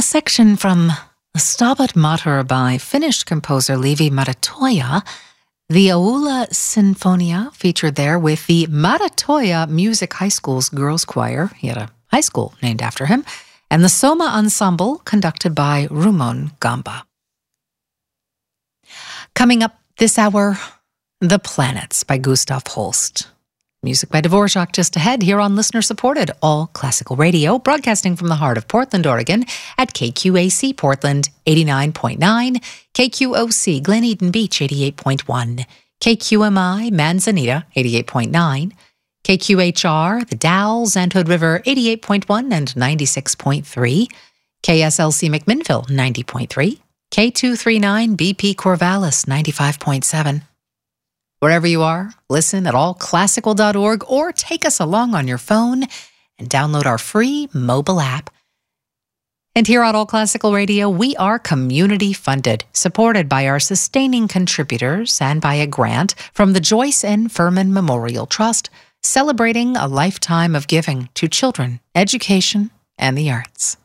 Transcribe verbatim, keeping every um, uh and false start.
section from Stabat Mater by Finnish composer Levi Maratoja. The Aula Sinfonia featured there with the Maratoja Music High School's girls' choir. He had a high school named after him. And the Soma Ensemble, conducted by Rumon Gamba. Coming up this hour, The Planets by Gustav Holst. Music by Dvorak just ahead here on listener-supported All Classical Radio, broadcasting from the heart of Portland, Oregon at K Q A C Portland eighty-nine point nine, K Q O C Glen Eden Beach eighty-eight point one, K Q M I Manzanita eighty-eight point nine, K Q H R The Dalles and Hood River eighty-eight point one and ninety-six point three, K S L C McMinnville ninety point three, K two thirty-nine B P Corvallis ninety-five point seven. Wherever you are, listen at all classical dot org or take us along on your phone and download our free mobile app. And here on All Classical Radio, we are community funded, supported by our sustaining contributors and by a grant from the Joyce N. Furman Memorial Trust, celebrating a lifetime of giving to children, education, and the arts.